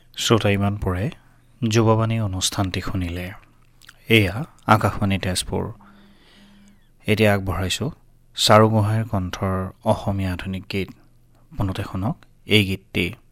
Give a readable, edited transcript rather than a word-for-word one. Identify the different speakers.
Speaker 1: শ্ৰোতা ইমান পৰে যুৱবাণী অনুষ্ঠানটি শুনিলে। এয়া আকাশবাণী তেজপুৰ। এতিয়া আগবঢ়াইছোঁ চাৰু গোহাঁইৰ কণ্ঠৰ অসমীয়া আধুনিক গীত। পোনতে শুনক এই গীতটি।